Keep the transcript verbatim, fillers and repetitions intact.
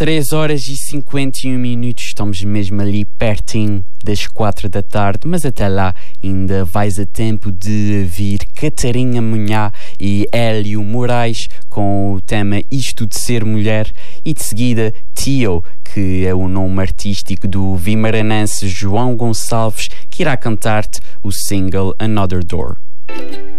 três horas e cinquenta e um minutos, estamos mesmo ali pertinho das quatro da tarde, mas até lá ainda vais a tempo de vir Catarina Munhá e Hélio Moraes com o tema Isto de Ser Mulher, e de seguida Tio, que é o nome artístico do vimaranense João Gonçalves, que irá cantar-te o single Another Door.